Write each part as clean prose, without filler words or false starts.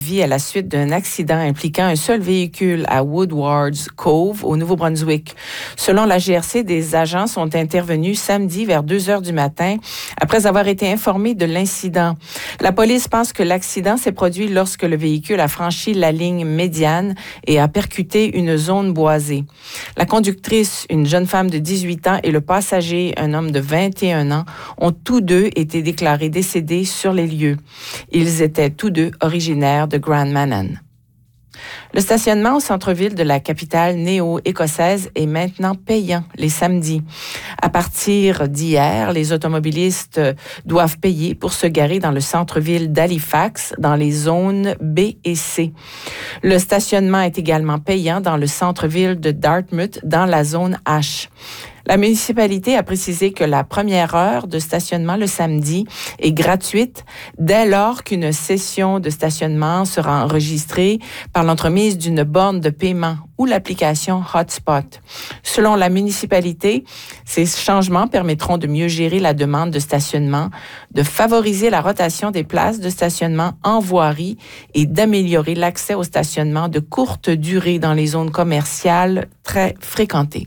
Vie à la suite d'un accident impliquant un seul véhicule à Woodward's Cove, au Nouveau-Brunswick. Selon la GRC, des agents sont intervenus samedi vers 2h du matin après avoir été informés de l'incident. La police pense que l'accident s'est produit lorsque le véhicule a franchi la ligne médiane et a percuté une zone boisée. La conductrice, une jeune femme de 18 ans, et le passager, un homme de 21 ans, ont tous deux été déclarés décédés sur les lieux. Ils étaient tous deux originaires de Grand Manan. Le stationnement au centre-ville de la capitale néo-écossaise est maintenant payant les samedis. À partir d'hier, les automobilistes doivent payer pour se garer dans le centre-ville d'Halifax, dans les zones B et C. Le stationnement est également payant dans le centre-ville de Dartmouth, dans la zone H. La municipalité a précisé que la première heure de stationnement le samedi est gratuite dès lors qu'une session de stationnement sera enregistrée par l'entremise d'une borne de paiement ou l'application Hotspot. Selon la municipalité, ces changements permettront de mieux gérer la demande de stationnement, de favoriser la rotation des places de stationnement en voirie et d'améliorer l'accès au stationnement de courte durée dans les zones commerciales très fréquentées.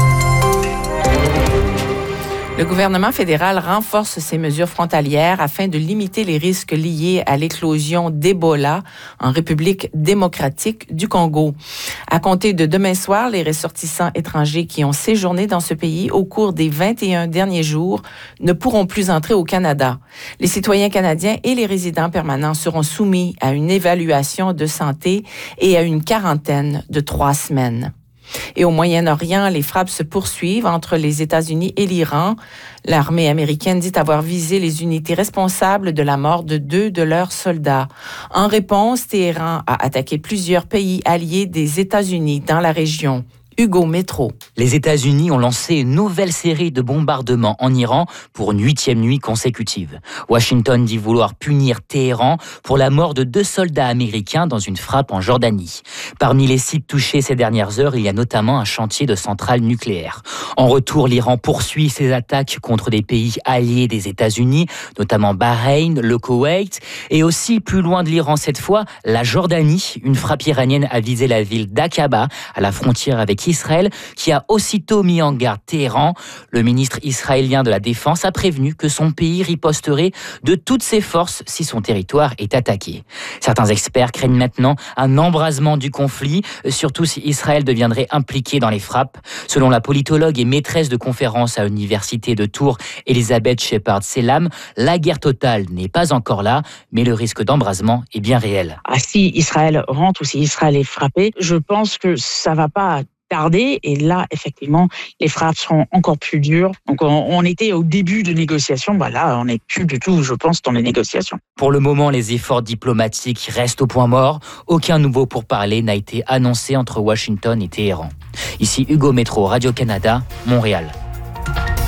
Le gouvernement fédéral renforce ses mesures frontalières afin de limiter les risques liés à l'éclosion d'Ebola en République démocratique du Congo. À compter de demain soir, les ressortissants étrangers qui ont séjourné dans ce pays au cours des 21 derniers jours ne pourront plus entrer au Canada. Les citoyens canadiens et les résidents permanents seront soumis à une évaluation de santé et à une quarantaine de 3 semaines. Et au Moyen-Orient, les frappes se poursuivent entre les États-Unis et l'Iran. L'armée américaine dit avoir visé les unités responsables de la mort de 2 de leurs soldats. En réponse, Téhéran a attaqué plusieurs pays alliés des États-Unis dans la région. Hugo Métro. Les États-Unis ont lancé une nouvelle série de bombardements en Iran pour une 8e nuit consécutive. Washington dit vouloir punir Téhéran pour la mort de 2 soldats américains dans une frappe en Jordanie. Parmi les sites touchés ces dernières heures, il y a notamment un chantier de centrale nucléaire. En retour, l'Iran poursuit ses attaques contre des pays alliés des États-Unis, notamment Bahreïn, le Koweït, et aussi plus loin de l'Iran cette fois, la Jordanie. Une frappe iranienne a visé la ville d'Aqaba, à la frontière avec Israël, qui a aussitôt mis en garde Téhéran. Le ministre israélien de la Défense a prévenu que son pays riposterait de toutes ses forces si son territoire est attaqué. Certains experts craignent maintenant un embrasement du conflit, surtout si Israël deviendrait impliqué dans les frappes. Selon la politologue et maîtresse de conférences à l'université de Tours, Elisabeth Shepard-Selam, la guerre totale n'est pas encore là, mais le risque d'embrasement est bien réel. Si Israël rentre ou si Israël est frappé, je pense que ça va pas tarder, et là, effectivement, les frappes seront encore plus dures. Donc, on était au début de négociations. Là, on n'est plus du tout, je pense, dans les négociations. Pour le moment, les efforts diplomatiques restent au point mort. Aucun nouveau pourparler n'a été annoncé entre Washington et Téhéran. Ici Hugo Métro, Radio-Canada, Montréal.